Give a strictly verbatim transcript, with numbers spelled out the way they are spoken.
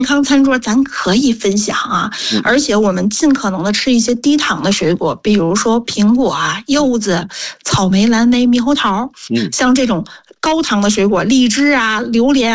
康餐桌咱可以分享啊，而且我们尽可能的吃一些低糖的水果，比如说苹果啊、柚子、草莓、蓝莓、猕猴桃，像这种高糖的水果，荔枝啊、榴莲。